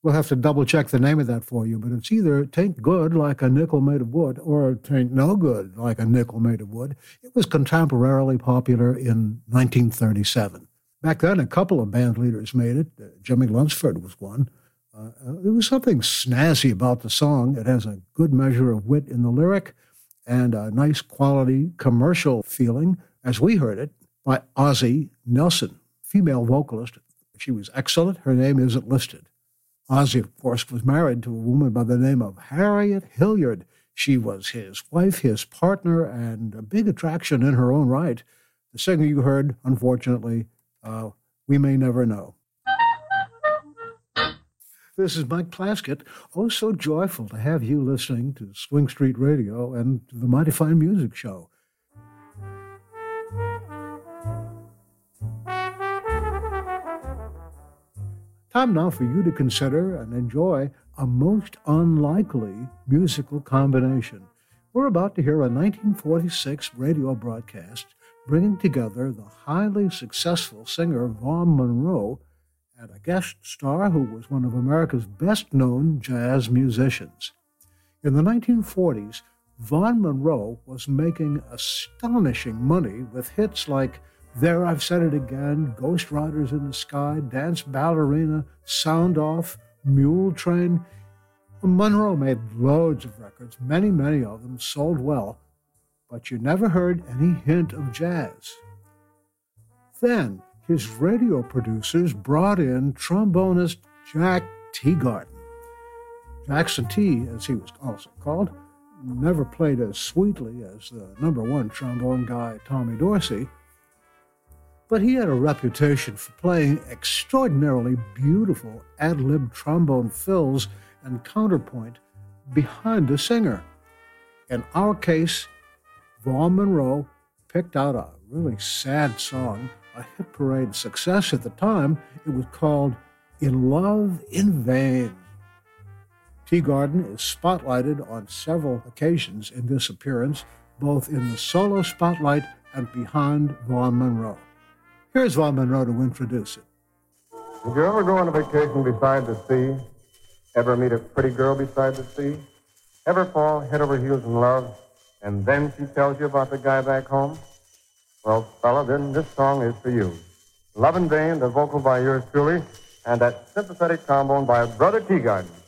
We'll have to double check the name of that for you, but it's either "Tain't Good Like a Nickel Made of Wood" or "Tain't No Good Like a Nickel Made of Wood." It was contemporarily popular in 1937. Back then, a couple of band leaders made it. Jimmy Lunsford was one. There was something snazzy about the song. It has a good measure of wit in the lyric and a nice quality commercial feeling, as we heard it, by Ozzie Nelson, female vocalist. She was excellent. Her name isn't listed. Ozzie, of course, was married to a woman by the name of Harriet Hilliard. She was his wife, his partner, and a big attraction in her own right. The singer you heard, unfortunately, we may never know. This is Mike Plaskett. Oh, so joyful to have you listening to Swing Street Radio and to the Mighty Fine Music Show. Time now for you to consider and enjoy a most unlikely musical combination. We're about to hear a 1946 radio broadcast bringing together the highly successful singer Vaughn Monroe and a guest star who was one of America's best-known jazz musicians. In the 1940s, Vaughn Monroe was making astonishing money with hits like "There I've Said It Again," "Ghost Riders in the Sky," "Dance Ballerina," "Sound Off," "Mule Train." Monroe made loads of records, many of them sold well, but you never heard any hint of jazz. Then his radio producers brought in trombonist Jack Teagarden. Jackson T, as he was also called, never played as sweetly as the #1 trombone guy Tommy Dorsey, but he had a reputation for playing extraordinarily beautiful ad-lib trombone fills and counterpoint behind the singer. In our case, Vaughn Monroe picked out a really sad song, a hit parade success at the time. It was called "In Love in Vain." Teagarden is spotlighted on several occasions in this appearance, both in the solo spotlight and behind Vaughn Monroe. Here's Vaughn Monroe to introduce it. Did you ever go on a vacation beside the sea? Ever meet a pretty girl beside the sea? Ever fall head over heels in love, and then she tells you about the guy back home? Well, fella, then this song is for you. "Love in Vain," the vocal by yours truly, and that sympathetic trombone by Brother Teagarden.